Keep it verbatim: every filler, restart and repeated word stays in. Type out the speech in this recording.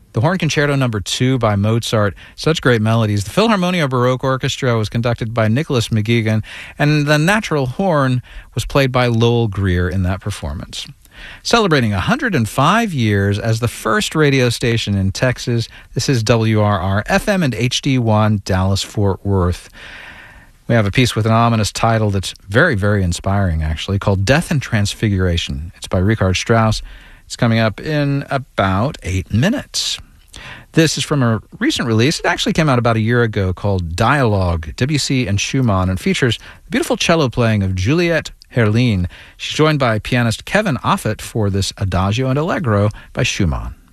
The Horn Concerto Number Two by Mozart. Such great melodies. The Philharmonia Baroque Orchestra was conducted by Nicholas McGuigan, and the natural horn was played by Lowell Greer in that performance. Celebrating one hundred five years as the first radio station in Texas, this is W R R F M and H D one Dallas-Fort Worth. We have a piece with an ominous title that's very, very inspiring, actually, called Death and Transfiguration. It's by Richard Strauss. It's coming up in about eight minutes. This is from a recent release. It actually came out about a year ago, called Dialogue, Debussy and Schumann, and features the beautiful cello playing of Juliette Herline. She's joined by pianist Kevin Offit for this Adagio and Allegro by Schumann.